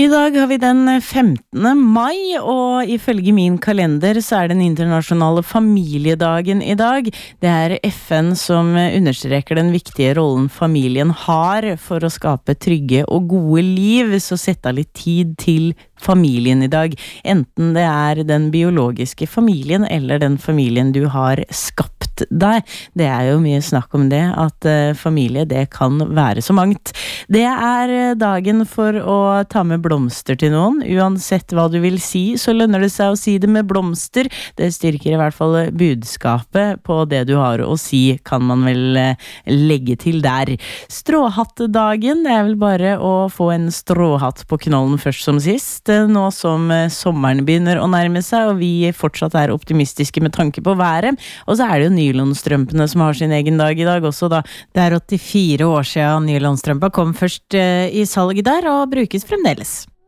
I dag har vi den 15. mai, og ifølge min kalender så den internasjonale familiedagen I dag. Det FN som understreker den viktige rollen familien har for å skape trygge og gode liv, så sett av litt tid til familien I dag. Enten det den biologiske familien eller den familien du har skapt deg. Det jo mye snakk om det, at familie det kan være så mangt. Det dagen for å ta med blomster til noen. Uansett hva du vil si, så lønner det seg å si det med blomster. Det styrker I hvert fall budskapet på det du har å si, kan man vel legge til der. Stråhattdagen, det vel bare å få en stråhatt på knollen først som sist. Nå som sommeren begynner å nærme seg, og vi fortsatt optimistiske med tanke på været. Og så det jo nylonstrømpene som har sin egen dag I dag også da. Det 84 år siden nylonstrømpa kom først I salg der, og brukes fremdeles.